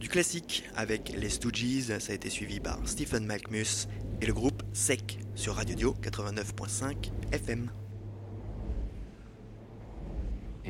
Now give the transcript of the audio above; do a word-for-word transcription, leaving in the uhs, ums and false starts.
Du classique avec les Stooges, ça a été suivi par Stephen Malkmus et le groupe Sec sur Radio Dio quatre-vingt-neuf point cinq F M. Et maintenant ?